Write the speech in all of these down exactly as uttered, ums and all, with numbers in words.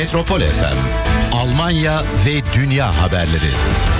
Metropol F M, Almanya ve dünya haberleri.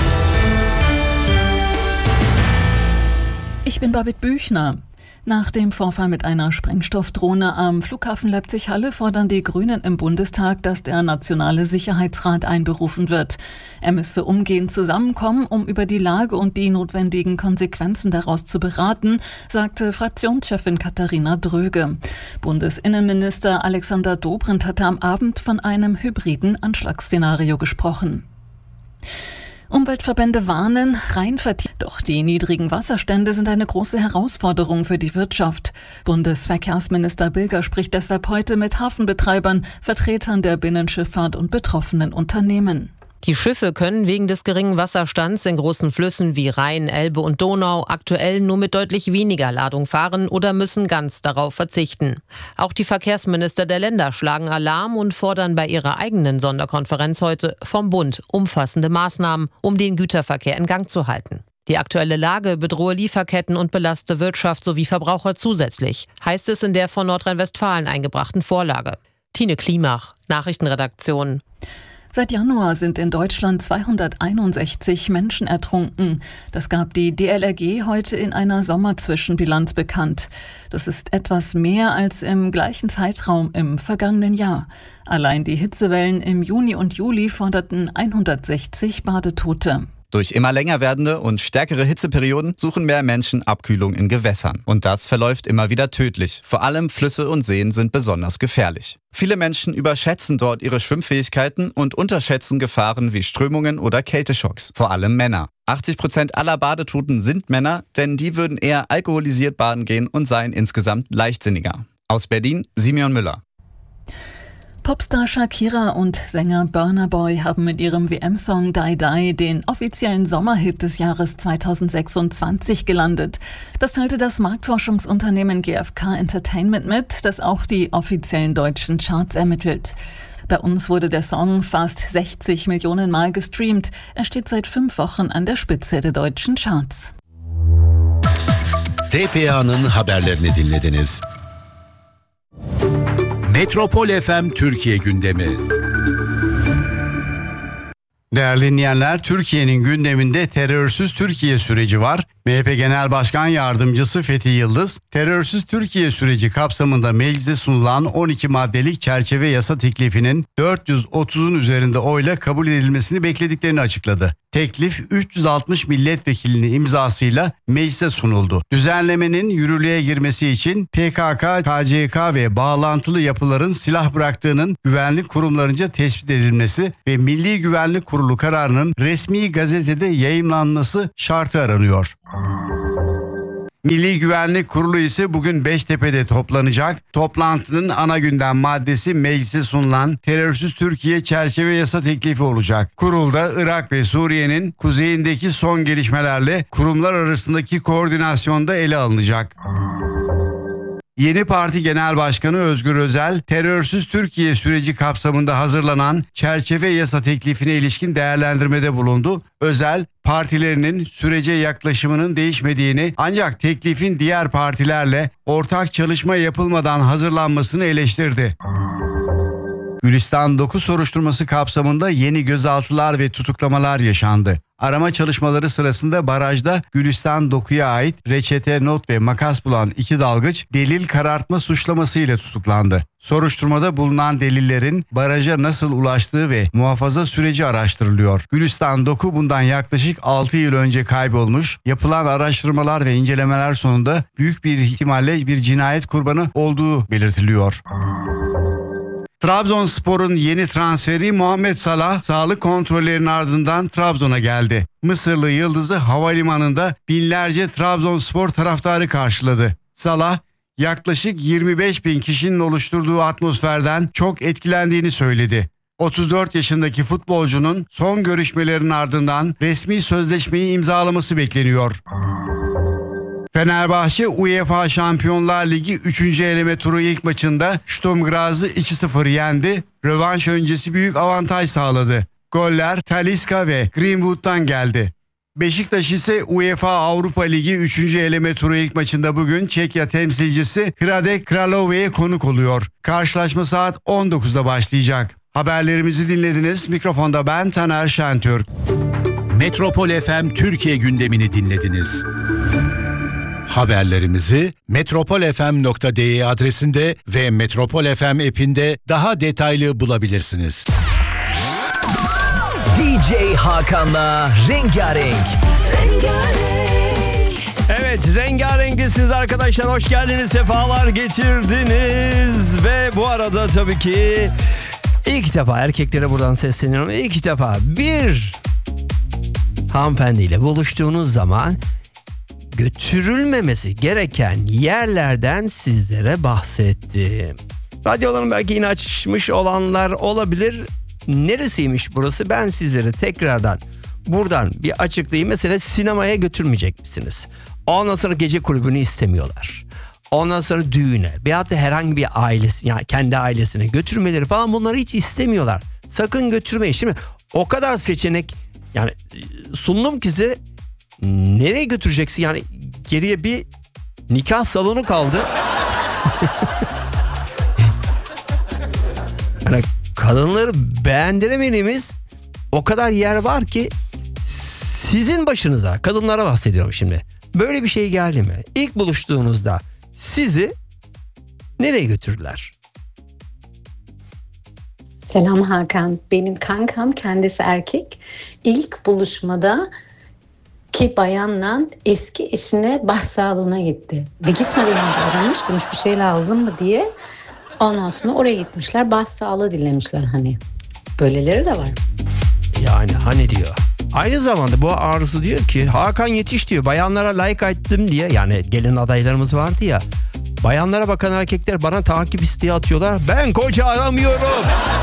Ich bin Babette Büchner. Nach dem Vorfall mit einer Sprengstoffdrohne am Flughafen Leipzig-Halle fordern die Grünen im Bundestag, dass der Nationale Sicherheitsrat einberufen wird. Er müsse umgehend zusammenkommen, um über die Lage und die notwendigen Konsequenzen daraus zu beraten, sagte Fraktionschefin Katharina Dröge. Bundesinnenminister Alexander Dobrindt hatte am Abend von einem hybriden Anschlagsszenario gesprochen. Umweltverbände warnen, rein vertieft. Doch die niedrigen Wasserstände sind eine große Herausforderung für die Wirtschaft. Bundesverkehrsminister Bilger spricht deshalb heute mit Hafenbetreibern, Vertretern der Binnenschifffahrt und betroffenen Unternehmen. Die Schiffe können wegen des geringen Wasserstands in großen Flüssen wie Rhein, Elbe und Donau aktuell nur mit deutlich weniger Ladung fahren oder müssen ganz darauf verzichten. Auch die Verkehrsminister der Länder schlagen Alarm und fordern bei ihrer eigenen Sonderkonferenz heute vom Bund umfassende Maßnahmen, um den Güterverkehr in Gang zu halten. Die aktuelle Lage bedrohe Lieferketten und belaste Wirtschaft sowie Verbraucher zusätzlich, heißt es in der von Nordrhein-Westfalen eingebrachten Vorlage. Tine Klimach, Nachrichtenredaktion. Seit Januar sind in Deutschland zweihunderteinundsechzig Menschen ertrunken. Das gab die D L R G heute in einer Sommerzwischenbilanz bekannt. Das ist etwas mehr als im gleichen Zeitraum im vergangenen Jahr. Allein die Hitzewellen im Juni und Juli forderten hundertsechzig Badetote. Durch immer länger werdende und stärkere Hitzeperioden suchen mehr Menschen Abkühlung in Gewässern. Und das verläuft immer wieder tödlich. Vor allem Flüsse und Seen sind besonders gefährlich. Viele Menschen überschätzen dort ihre Schwimmfähigkeiten und unterschätzen Gefahren wie Strömungen oder Kälteschocks. Vor allem Männer. achtzig Prozent aller Badetoten sind Männer, denn die würden eher alkoholisiert baden gehen und seien insgesamt leichtsinniger. Aus Berlin, Simeon Müller. Popstar Shakira und Sänger Burna Boy haben mit ihrem W M-Song Die Die den offiziellen Sommerhit des Jahres zweitausendsechsundzwanzig gelandet. Das teilte das Marktforschungsunternehmen G F K Entertainment mit, das auch die offiziellen deutschen Charts ermittelt. Bei uns wurde der Song fast sechzig Millionen Mal gestreamt. Er steht seit fünf Wochen an der Spitze der deutschen Charts. T P A'nın haberlerini dinlediniz. Metropol F M Türkiye gündemi. Değerli dinleyenler, Türkiye'nin gündeminde terörsüz Türkiye süreci var. M H P Genel Başkan Yardımcısı Fethi Yıldız, terörsüz Türkiye süreci kapsamında meclise sunulan on iki maddelik çerçeve yasa teklifinin dört yüz otuzun üzerinde oyla kabul edilmesini beklediklerini açıkladı. Teklif üç yüz altmış milletvekilinin imzasıyla meclise sunuldu. Düzenlemenin yürürlüğe girmesi için P K K, K C K ve bağlantılı yapıların silah bıraktığının güvenlik kurumlarınca tespit edilmesi ve Milli Güvenlik Kurulu kararının resmi gazetede yayımlanması şartı aranıyor. Milli Güvenlik Kurulu ise bugün Beştepe'de toplanacak. Toplantının ana gündem maddesi meclise sunulan terörsüz Türkiye çerçeve yasa teklifi olacak. Kurulda Irak ve Suriye'nin kuzeyindeki son gelişmelerle kurumlar arasındaki koordinasyonda ele alınacak. Yeni Parti Genel Başkanı Özgür Özel, terörsüz Türkiye süreci kapsamında hazırlanan çerçeve yasa teklifine ilişkin değerlendirmede bulundu. Özel, partilerinin sürece yaklaşımının değişmediğini ancak teklifin diğer partilerle ortak çalışma yapılmadan hazırlanmasını eleştirdi. Gülistan dokuz soruşturması kapsamında yeni gözaltılar ve tutuklamalar yaşandı. Arama çalışmaları sırasında barajda Gülistan dokuya ait reçete, not ve makas bulan iki dalgıç delil karartma suçlamasıyla tutuklandı. Soruşturmada bulunan delillerin baraja nasıl ulaştığı ve muhafaza süreci araştırılıyor. Gülistan Doku bundan yaklaşık altı yıl önce kaybolmuş. Yapılan araştırmalar ve incelemeler sonunda büyük bir ihtimalle bir cinayet kurbanı olduğu belirtiliyor. Trabzonspor'un yeni transferi Muhammed Salah sağlık kontrollerinin ardından Trabzon'a geldi. Mısırlı yıldızı havalimanında binlerce Trabzonspor taraftarı karşıladı. Salah yaklaşık yirmi beş bin kişinin oluşturduğu atmosferden çok etkilendiğini söyledi. otuz dört yaşındaki futbolcunun son görüşmelerinin ardından resmi sözleşmeyi imzalaması bekleniyor. Fenerbahçe UEFA Şampiyonlar Ligi üçüncü eleme turu ilk maçında Sturm Graz'ı iki sıfır yendi. Rövanş öncesi büyük avantaj sağladı. Goller Talisca ve Greenwood'dan geldi. Beşiktaş ise UEFA Avrupa Ligi üçüncü eleme turu ilk maçında bugün Çekya temsilcisi Hradec Kralove'ye konuk oluyor. Karşılaşma saat on dokuzda başlayacak. Haberlerimizi dinlediniz. Mikrofonda ben Taner Şentürk. Metropol F M Türkiye gündemini dinlediniz. Haberlerimizi metropol f m nokta d e adresinde ve Metropol F M app'inde daha detaylı bulabilirsiniz. D J Hakan'la Rengarenk. Evet, rengarenksiniz arkadaşlar. Hoş geldiniz, sefalar getirdiniz. Ve bu arada tabii ki ilk defa erkeklere buradan sesleniyorum. İlk defa bir hanımefendiyle buluştuğunuz zaman götürülmemesi gereken yerlerden sizlere bahsettim. Radyoların belki yine açmış olanlar olabilir. Neresiymiş burası? Ben sizlere tekrardan buradan bir açıklayayım. Mesela sinemaya götürmeyecek misiniz? Ondan sonra gece kulübünü istemiyorlar. Ondan sonra düğüne veyahut da herhangi bir ailesi, yani kendi ailesine götürmeleri falan, bunları hiç istemiyorlar. Sakın götürmeyin. Şimdi o kadar seçenek yani sundum ki size, nereye götüreceksin? Yani geriye bir nikah salonu kaldı. Yani kadınları beğendiremediğimiz o kadar yer var ki, sizin başınıza, kadınlara bahsediyorum şimdi, böyle bir şey geldi mi? İlk buluştuğunuzda sizi nereye götürdüler? Selam Hakan. Benim kankam, kendisi erkek. İlk buluşmada ki bayanla eski eşine başsağlığına gitti. Ve gitmeden önce aramış, demiş bir şey lazım mı diye. Ondan sonra oraya gitmişler, başsağlığı dinlemişler hani. Böyleleri de var. Yani hani diyor. Aynı zamanda bu Arzu diyor ki, Hakan yetiş diyor, bayanlara like attım diye, yani gelin adaylarımız vardı ya, bayanlara bakan erkekler bana takip isteği atıyorlar, ben koca aramıyorum.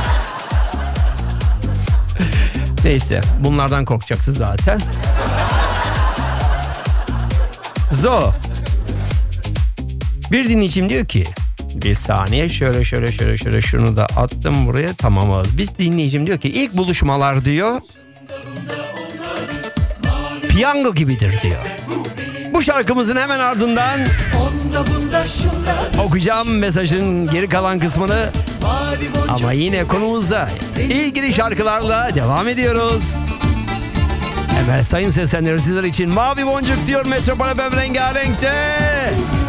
Neyse, bunlardan korkacaksın zaten. Zo, bir dinleyicim diyor ki, bir saniye şöyle şöyle şöyle şöyle şunu da attım buraya, tamam abi. Bir dinleyicim diyor ki, ilk buluşmalar diyor piyango gibidir diyor. Bu şarkımızın hemen ardından okuyacağım mesajın geri kalan kısmını, ama yine konumuzla ilgili şarkılarla devam ediyoruz. Emel Sayın seslenleri sizler için Mavi Boncuk diyor Metropol F M Rengarenk'te.